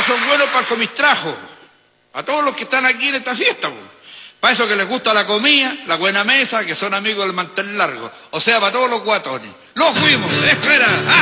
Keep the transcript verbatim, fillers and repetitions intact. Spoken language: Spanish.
son buenos para el comistrajo. A todos los que están aquí en esta fiesta, po. Para eso que les gusta la comida, la buena mesa, que son amigos del mantel largo. O sea, para todos los guatones. ¡Los fuimos! ¡Espera!